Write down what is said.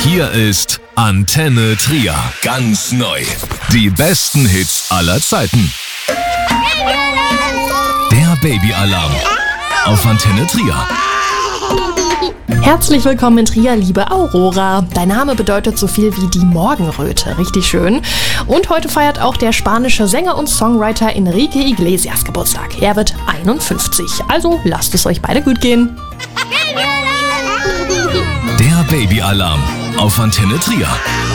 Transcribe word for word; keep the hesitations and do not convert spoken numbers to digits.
Hier ist Antenne Trier. Ganz neu. Die besten Hits aller Zeiten. Der Babyalarm auf Antenne Trier. Herzlich willkommen in Trier, liebe Aurora. Dein Name bedeutet so viel wie die Morgenröte. Richtig schön. Und heute feiert auch der spanische Sänger und Songwriter Enrique Iglesias Geburtstag. Er wird einundfünfzig. Also lasst es euch beide gut gehen. Der Babyalarm auf Antenne Trier.